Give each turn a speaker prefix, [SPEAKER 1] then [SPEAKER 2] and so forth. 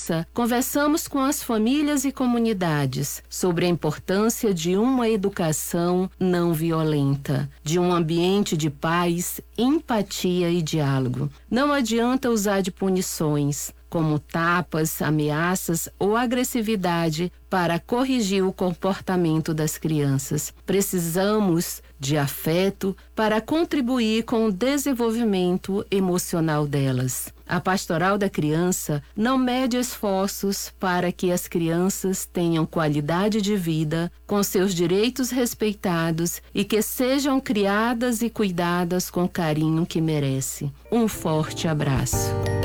[SPEAKER 1] criança, conversamos com as famílias e comunidades sobre a importância de uma educação não violenta, de um ambiente de paz, empatia e diálogo. Não adianta usar de punições, como tapas, ameaças ou agressividade para corrigir o comportamento das crianças. Precisamos de afeto para contribuir com o desenvolvimento emocional delas. A Pastoral da Criança não mede esforços para que as crianças tenham qualidade de vida, com seus direitos respeitados e que sejam criadas e cuidadas com o carinho que merece. Um forte abraço.